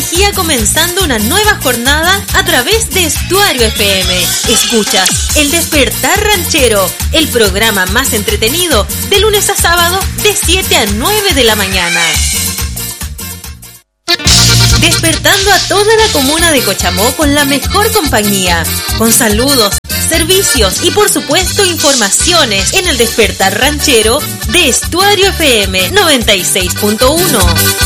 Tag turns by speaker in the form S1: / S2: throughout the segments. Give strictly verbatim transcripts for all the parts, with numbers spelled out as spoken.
S1: energía comenzando una nueva jornada a través de Estuario F M. Escuchas El Despertar Ranchero, el programa más entretenido de lunes a sábado de siete a nueve de la mañana. Despertando a toda la comuna de Cochamó con la mejor compañía, con saludos, servicios y por supuesto informaciones en el Despertar Ranchero de Estuario F M noventa y seis punto uno.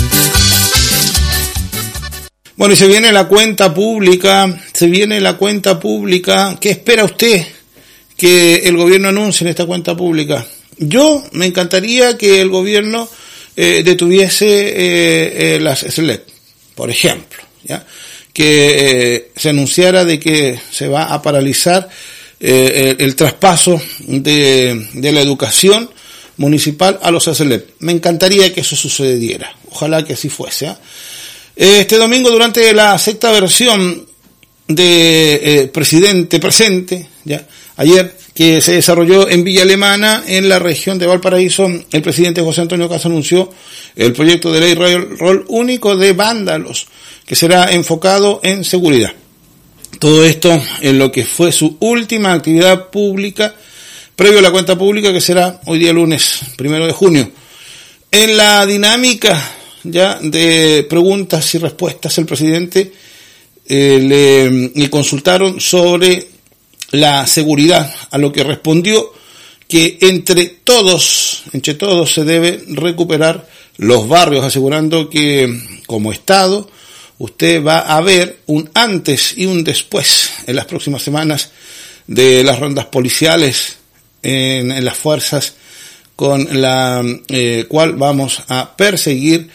S2: Bueno, y se viene la cuenta pública, se viene la cuenta pública. ¿Qué espera usted que el gobierno anuncie en esta cuenta pública? Yo me encantaría que el gobierno eh, detuviese eh, eh, las S L E P, por ejemplo, ¿ya? Que eh, se anunciara de que se va a paralizar eh, el, el traspaso de, de la educación municipal a los S L E P. Me encantaría que eso sucediera. Ojalá que así fuese, ¿eh? Este domingo, durante la sexta versión de eh, Presidente Presente, ya ayer, que se desarrolló en Villa Alemana, en la región de Valparaíso, el presidente José Antonio Caz anunció el proyecto de ley rol único de vándalos, que será enfocado en seguridad. Todo esto en lo que fue su última actividad pública, previo a la cuenta pública, que será hoy día lunes, primero de junio. En la dinámica ya de preguntas y respuestas, el presidente eh, le, le consultaron sobre la seguridad, a lo que respondió que entre todos, entre todos se debe recuperar los barrios, asegurando que como Estado usted va a ver un antes y un después en las próximas semanas de las rondas policiales en, en las fuerzas con la eh, cual vamos a perseguir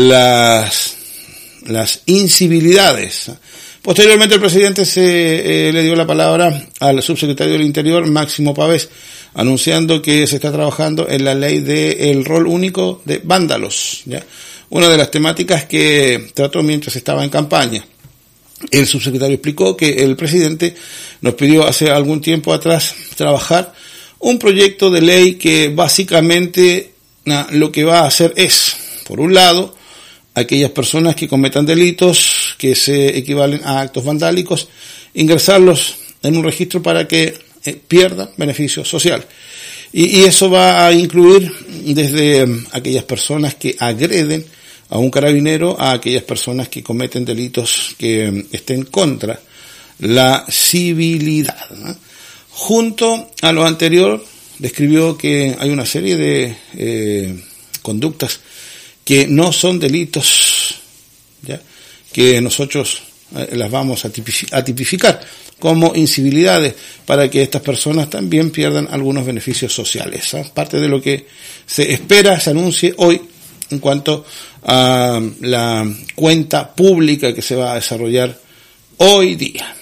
S2: las las incivilidades. Posteriormente el presidente se eh, le dio la palabra al subsecretario del Interior, Máximo Pavés, anunciando que se está trabajando en la ley del rol único de vándalos, ¿ya? Una de las temáticas que trató mientras estaba en campaña. El subsecretario explicó que el presidente nos pidió hace algún tiempo atrás trabajar un proyecto de ley que básicamente na, lo que va a hacer es, por un lado, aquellas personas que cometan delitos que se equivalen a actos vandálicos, ingresarlos en un registro para que eh, pierdan beneficio social. Y, y eso va a incluir desde um, aquellas personas que agreden a un carabinero, a aquellas personas que cometen delitos que um, estén contra la civilidad, ¿no? Junto a lo anterior, describió que hay una serie de eh, conductas que no son delitos, ¿ya? Que nosotros eh, las vamos a, tipific- a tipificar como incivilidades para que estas personas también pierdan algunos beneficios sociales, ¿eh? Parte de lo que se espera, se anuncie hoy en cuanto a la cuenta pública que se va a desarrollar hoy día.